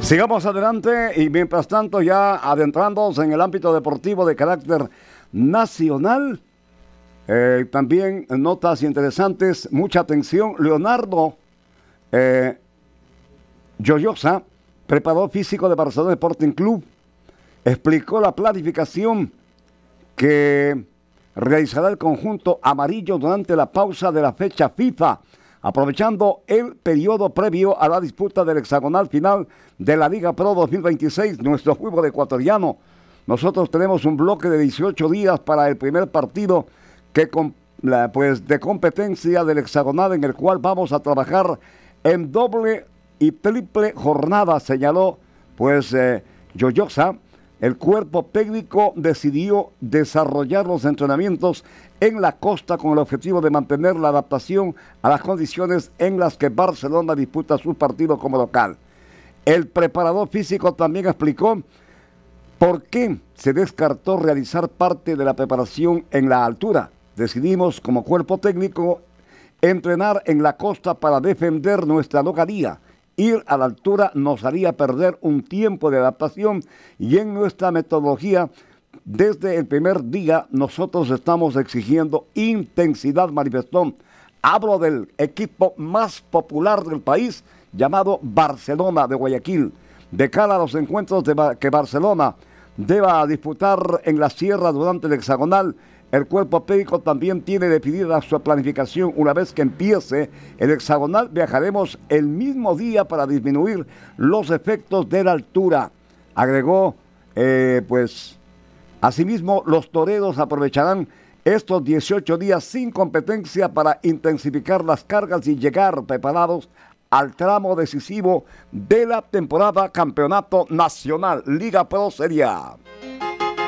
Sigamos adelante y mientras tanto ya adentrándonos en el ámbito deportivo de carácter nacional, también notas interesantes, mucha atención. Leonardo Lloyosa, preparador físico de Barcelona Sporting Club, explicó la planificación que realizará el conjunto amarillo durante la pausa de la fecha FIFA, aprovechando el periodo previo a la disputa del hexagonal final de la Liga Pro 2026, nuestro fútbol ecuatoriano. Nosotros tenemos un bloque de 18 días para el primer partido de competencia del hexagonal, en el cual vamos a trabajar en doble y triple jornada, señaló Lloyosa. El cuerpo técnico decidió desarrollar los entrenamientos en la costa con el objetivo de mantener la adaptación a las condiciones en las que Barcelona disputa sus partidos como local. El preparador físico también explicó por qué se descartó realizar parte de la preparación en la altura. Decidimos como cuerpo técnico entrenar en la costa para defender nuestra localía. Ir a la altura nos haría perder un tiempo de adaptación y en nuestra metodología, desde el primer día, nosotros estamos exigiendo intensidad, manifestó. Hablo del equipo más popular del país, llamado Barcelona de Guayaquil. De cara a los encuentros que Barcelona deba disputar en la sierra durante el hexagonal, el cuerpo técnico también tiene definida su planificación. Una vez que empiece el hexagonal, viajaremos el mismo día para disminuir los efectos de la altura. Agregó, asimismo, los toreros aprovecharán estos 18 días sin competencia para intensificar las cargas y llegar preparados al tramo decisivo de la temporada Campeonato Nacional Liga Pro Serie A.